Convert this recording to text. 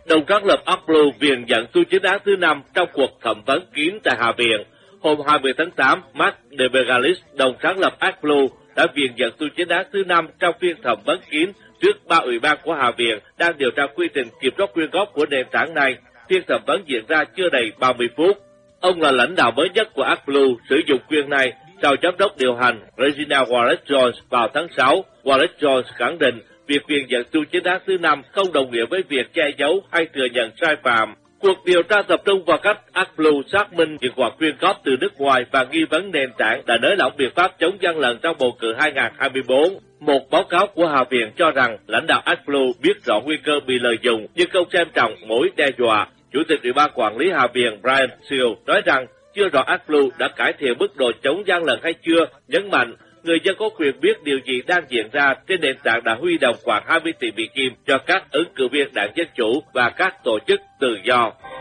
Đồng sáng lập ActBlue viện dẫn tu chính án thứ 5 trong cuộc thẩm vấn kín tại Hạ viện. Hôm 20 tháng 8, Mark DeBegalis, đồng sáng lập ActBlue, đã viện dẫn tu chính án thứ 5 trong phiên thẩm vấn kín trước 3 ủy ban của Hạ viện đang điều tra quy trình kiểm soát quyên góp của nền tảng này. Phiên thẩm vấn diễn ra chưa đầy 30 phút. Ông là lãnh đạo mới nhất của ActBlue sử dụng quyền này sau giám đốc điều hành Regina Wallace-Jones vào tháng 6. Wallace-Jones khẳng định việc viện dẫn tu chính án thứ 5 không đồng nghĩa với việc che giấu hay thừa nhận sai phạm. Cuộc điều tra tập trung vào cách ActBlue xác minh những khoản quyên góp từ nước ngoài và nghi vấn nền tảng đã nới lỏng biện pháp chống gian lận trong bầu cử 2024. Một báo cáo của Hạ viện cho rằng lãnh đạo ActBlue biết rõ nguy cơ bị lợi dụng nhưng không xem trọng mối đe dọa. Chủ tịch Ủy ban Quản lý Hạ viện Brian Seal nói rằng chưa rõ ActBlue đã cải thiện mức độ chống gian lận hay chưa, nhấn mạnh người dân có quyền biết điều gì đang diễn ra trên nền tảng đã huy động khoảng 20 tỷ Mỹ Kim cho các ứng cử viên đảng Dân Chủ và các tổ chức tự do.